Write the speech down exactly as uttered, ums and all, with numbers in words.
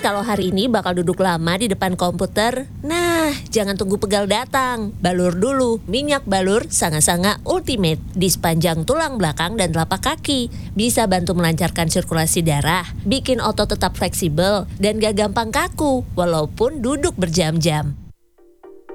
kalau hari ini bakal duduk lama di depan komputer? Nah, jangan tunggu pegal datang. Balur dulu minyak balur Sanga-Sanga Ultimate di sepanjang tulang belakang dan telapak kaki. Bisa bantu melancarkan sirkulasi darah, bikin otot tetap fleksibel dan gak gampang kaku walaupun duduk berjam-jam.